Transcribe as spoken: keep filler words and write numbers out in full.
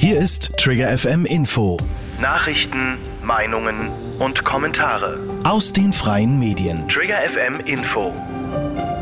Hier ist Trigger F M Info. Nachrichten, Meinungen und Kommentare Aus den freien Medien. Trigger F M Info.